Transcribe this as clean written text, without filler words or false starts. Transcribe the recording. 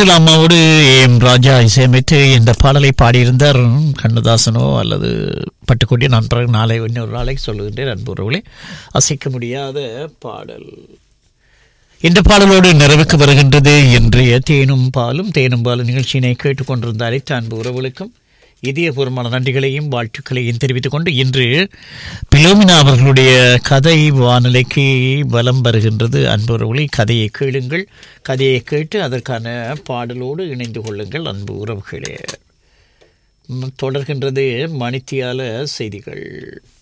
சுசிலாமாவோடு M ராஜா இசையமைத்து இந்த பாடலை பாடியிருந்தார் கண்ணதாசனோ அல்லது பட்டுக்கோட்டை. நான் பிறகு நாளை இன்னொரு நாளை சொல்லுகின்றேன் அன்புறவுகளே. அசைக்க முடியாத பாடல். இந்த பாடலோடு நிறைவுக்கு வருகின்றது இன்றைய தேனும் பாலும் நிகழ்ச்சியினை கேட்டுக்கொண்டிருந்த அனைத்து அன்பு உறவுகளுக்கும் இதயபூர்வமான நன்றிகளையும் வாழ்த்துக்களையும் தெரிவித்துக் கொண்டு இன்று பிலோமினா அவர்களுடைய கதை வானிலைக்கு வலம் வருகின்றது. அன்புறவுகளை கதையை கேளுங்கள், கதையை கேட்டு அதற்கான பாடலோடு இணைந்து கொள்ளுங்கள் அன்பு உறவுகளே. தொடர்கின்றது மணித்தியால செய்திகள்.